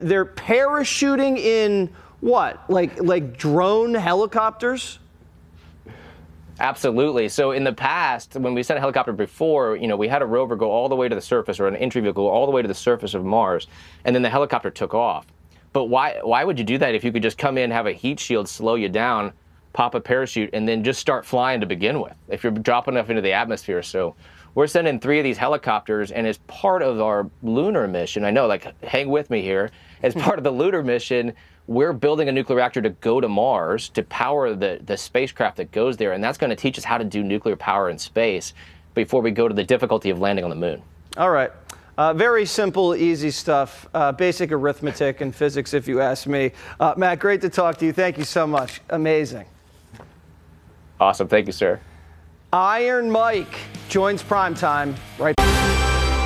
They're parachuting in what? Like drone helicopters? Absolutely. So in the past, when we sent a helicopter before, we had a rover go all the way to the surface, or an entry vehicle go all the way to the surface of Mars, and then the helicopter took off. But why would you do that if you could just come in, have a heat shield, slow you down, pop a parachute, and then just start flying to begin with, if you're dropping enough into the atmosphere? So we're sending 3 of these helicopters, and as part of our lunar mission, I know, hang with me here, as part of the lunar mission, we're building a nuclear reactor to go to Mars to power the spacecraft that goes there, and that's going to teach us how to do nuclear power in space before we go to the difficulty of landing on the moon. All right. Very simple, easy stuff. Basic arithmetic and physics, if you ask me. Matt, great to talk to you. Thank you so much. Amazing. Awesome. Thank you, sir. Iron Mike joins Primetime right